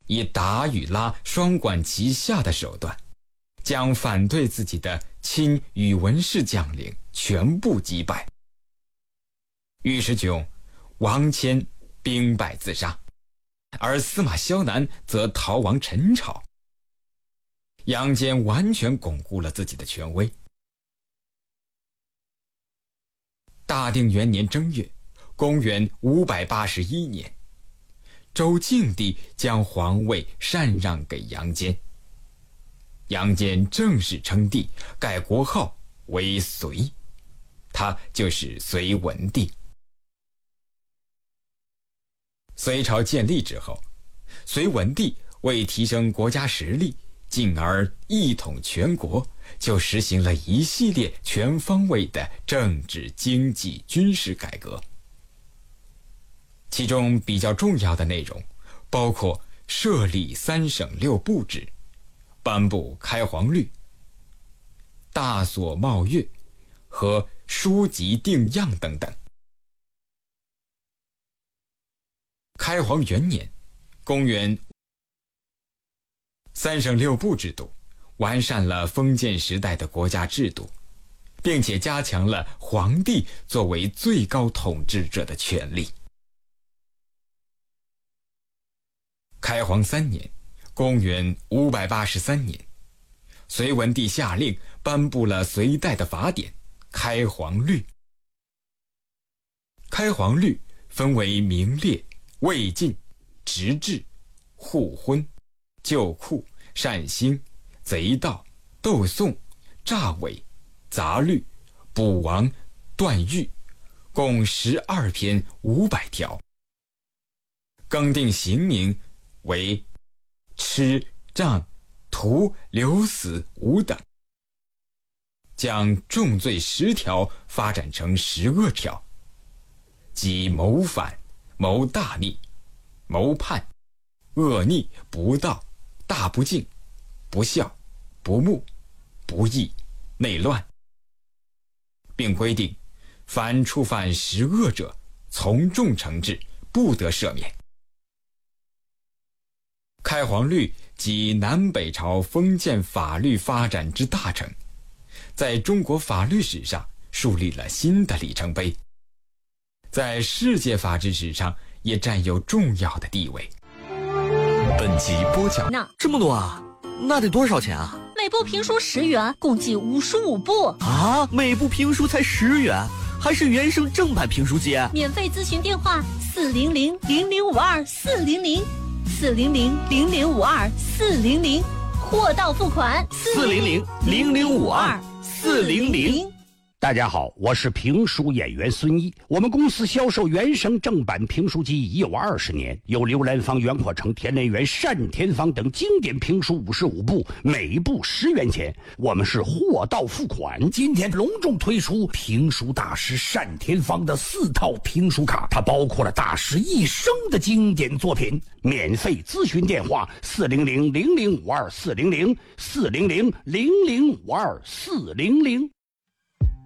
以打与拉双管齐下的手段，将反对自己的亲宇文氏将领全部击败。尉迟迥、王谦兵败自杀，而司马萧南则逃亡陈朝。杨坚完全巩固了自己的权威。大定元年正月，公元581年，周敬帝将皇位禅让给杨坚。杨坚正式称帝，改国号为隋，他就是隋文帝。隋朝建立之后，隋文帝为提升国家实力，进而一统全国，就实行了一系列全方位的政治、经济、军事改革。其中比较重要的内容包括设立3省6部制，颁布开皇律、大所茂乐和书籍定样等等。开皇元年，公元3省6部制度完善了封建时代的国家制度，并且加强了皇帝作为最高统治者的权力。开皇3年，公元583年，隋文帝下令颁布了隋代的法典《开皇律》。开皇律分为名列、魏晋、直制、互婚、旧库、善兴、贼盗、斗讼、诈伪、杂律、捕王、断狱，共12篇500条。更定刑名为笞、杖、徒、流死5等，将重罪10条发展成10恶条，即谋反、谋大逆、谋叛、恶逆、不道、大不敬、不孝、不睦、不义、内乱，并规定凡触犯10恶者，从重惩治，不得赦免。开皇律即南北朝封建法律发展之大成，在中国法律史上树立了新的里程碑，在世界法治史上也占有重要的地位。 本集播讲这么多啊，那得多少钱啊？ 每部评书10元，共计55部啊！每部评书才10元，还是原声正版评书机。 免费咨询电话400-0052-400，400-0052-400，货到付款 400-0052-400。 大家好，我是评书演员孙一。我们公司销售原声正版评书机已有20年，有刘兰芳、袁阔成、田连元、单田芳等经典评书55部，每部10元钱。我们是货到付款。今天隆重推出评书大师单田芳的4套评书卡，它包括了大师一生的经典作品。免费咨询电话400-0052-400，400-0052-400。